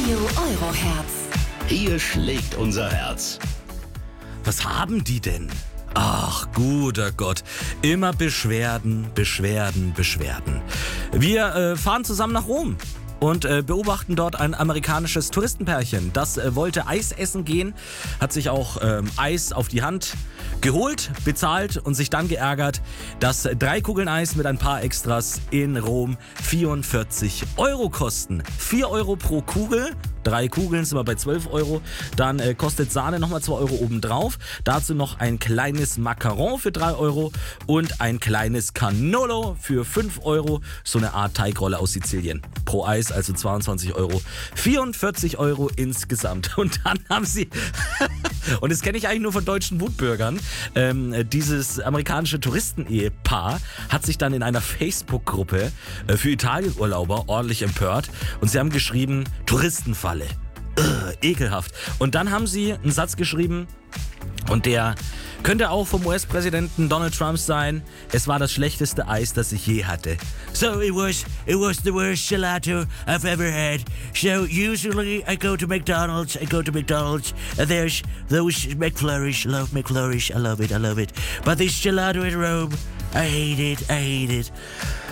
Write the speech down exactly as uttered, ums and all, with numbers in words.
Radio Euroherz. Hier schlägt unser Herz. Was haben die denn? Ach, guter Gott. Immer Beschwerden, Beschwerden, Beschwerden. Wir äh, fahren zusammen nach Rom und äh, beobachten dort ein amerikanisches Touristenpärchen. Das äh, wollte Eis essen gehen, hat sich auch ähm, Eis auf die Hand geholt, bezahlt und sich dann geärgert, dass drei Kugeln Eis mit ein paar Extras in Rom vierundvierzig Euro kosten. vier Euro pro Kugel. Drei Kugeln sind wir bei zwölf Euro. Dann äh, kostet Sahne nochmal zwei Euro obendrauf. Dazu noch ein kleines Macaron für drei Euro und ein kleines Cannolo für fünf Euro. So eine Art Teigrolle aus Sizilien. Pro Eis, also zweiundzwanzig Euro. vierundvierzig Euro insgesamt. Und dann haben sie, und das kenne ich eigentlich nur von deutschen Wutbürgern, ähm, dieses amerikanische Touristenehepaar hat sich dann in einer Facebook-Gruppe äh, für Italienurlauber ordentlich empört. Und sie haben geschrieben, Touristenfalle. Ugh, ekelhaft. Und dann haben sie einen Satz geschrieben und der könnte auch vom U S-Präsidenten Donald Trump sein. Es war das schlechteste Eis, das ich je hatte. So it was, it was the worst gelato I've ever had. So usually I go to McDonald's, I go to McDonald's, and there's those McFlurries, love McFlurries, I love it, I love it. But this gelato at Rome, I hate it, I hate it.